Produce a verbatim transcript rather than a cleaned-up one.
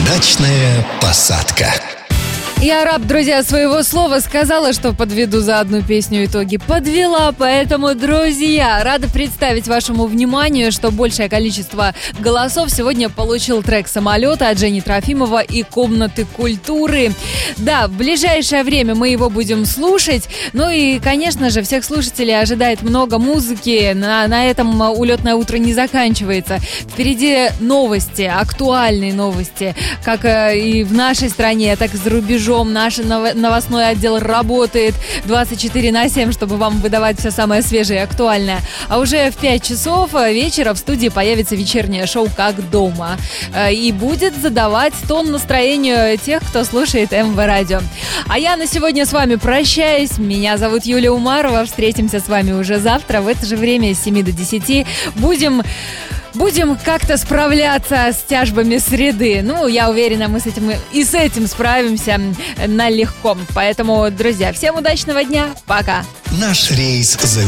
Удачная посадка. Я раб, друзья, своего слова, сказала, что подведу за одну песню итоги. Подвела, поэтому, друзья, рада представить вашему вниманию, что большее количество голосов сегодня получил трек «Самолеты» от Жени Трофимова и «Комнаты культуры». Да, в ближайшее время мы его будем слушать. Ну и, конечно же, всех слушателей ожидает много музыки. На, на этом улетное утро не заканчивается. Впереди новости, актуальные новости, как и в нашей стране, так и за рубежом. Наш новостной отдел работает двадцать четыре на семь, чтобы вам выдавать все самое свежее и актуальное. А уже в пять часов вечера в студии появится вечернее шоу «Как дома». И будет задавать тон настроению тех, кто слушает эм вэ радио. А я на сегодня с вами прощаюсь. Меня зовут Юлия Умарова. Встретимся с вами уже завтра в это же время с семи до десяти. Будем... Будем как-то справляться с тяжбами среды. Ну, я уверена, мы с этим и с этим справимся налегко. Поэтому, друзья, всем удачного дня. Пока. Наш рейс завершен.